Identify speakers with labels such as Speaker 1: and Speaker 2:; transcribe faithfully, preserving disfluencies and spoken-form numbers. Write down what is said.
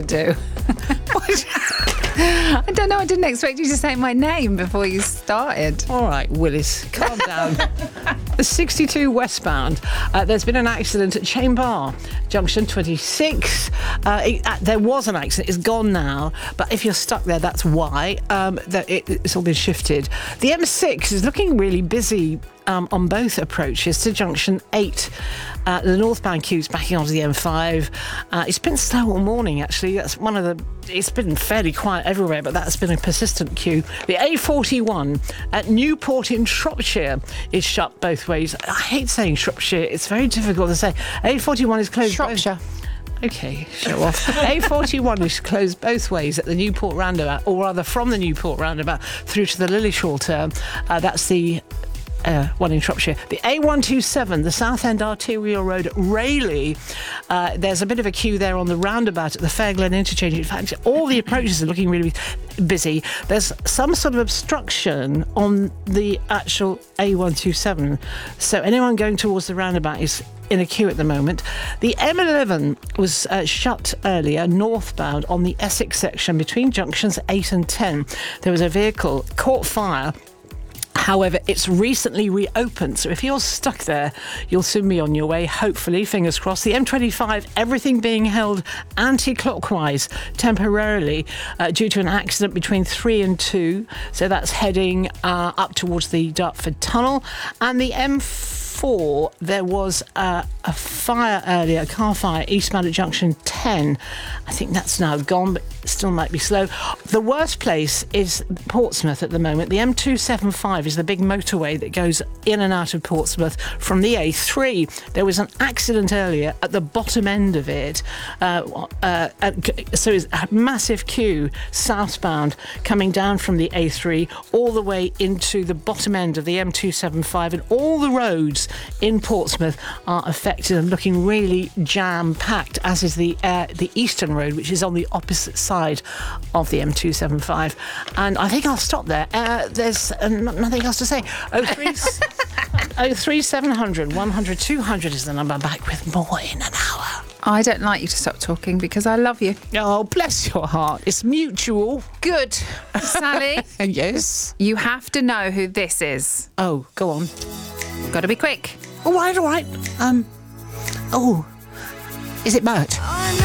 Speaker 1: do. I don't know. I didn't expect you to say my name before you started.
Speaker 2: All right, Willis, calm down. The sixty-two westbound, uh, there's been an accident at Chamber Junction twenty-six. Uh, it, uh, there was an accident, it's gone now, but if you're stuck there, that's why. Um, that it, it's all been shifted. The M six is looking really busy um, on both approaches to Junction eight. Uh, the northbound queue's backing onto the M five. Uh, it's been slow all morning, actually. That's one of the... It's been fairly quiet everywhere, but that's been a persistent queue. The A forty-one at Newport in Shropshire is shut both ways. I hate saying Shropshire. It's very difficult to say. A forty-one is closed...
Speaker 1: Shropshire.
Speaker 2: OK, show off. A forty-one is closed both ways at the Newport roundabout, or rather from the Newport roundabout through to the Lillishall turn. Uh, that's the... Uh, one in Shropshire. The A one twenty-seven, the Southend Arterial Road, Rayleigh. Uh, there's a bit of a queue there on the roundabout at the Fairglen interchange. In fact, all the approaches are looking really busy. There's some sort of obstruction on the actual A one twenty-seven. So anyone going towards the roundabout is in a queue at the moment. The M eleven was uh, shut earlier, northbound, on the Essex section between junctions eight and ten. There was a vehicle caught fire. However, it's recently reopened, so if you're stuck there, you'll soon be on your way, hopefully, fingers crossed. The M twenty-five, everything being held anti-clockwise temporarily uh, due to an accident between three and two, so that's heading uh, up towards the Dartford Tunnel. And the M four, there was uh, a fire earlier, a car fire, eastbound at junction ten. I think that's now gone, but still might be slow. The worst place is Portsmouth at the moment. The M two seventy-five is the big motorway that goes in and out of Portsmouth from the A three. There was an accident earlier at the bottom end of it. Uh, uh, at, so it's a massive queue southbound coming down from the A three all the way into the bottom end of the M two seventy-five, and all the roads in Portsmouth are affected and looking really jam-packed, as is the uh, the Eastern Road, which is on the opposite side of the M two seventy-five. And I think I'll stop there. Uh, there's uh, nothing else to say. oh three seven hundred, one hundred, two hundred is the number. Back with more in an hour.
Speaker 1: I don't like you to stop talking because I love you.
Speaker 2: Oh, bless your heart. It's mutual.
Speaker 1: Good. Sally?
Speaker 2: Yes?
Speaker 1: You have to know who this is.
Speaker 2: Oh, go on.
Speaker 1: Got to be quick.
Speaker 2: All right, all right. Um, oh, is it Bert?